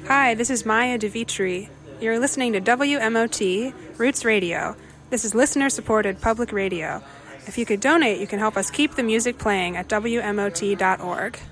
Hi, this is Maya DeVitri. You're listening to WMOT, Roots Radio. This is listener-supported public radio. If you could donate, you can help us keep the music playing at WMOT.org.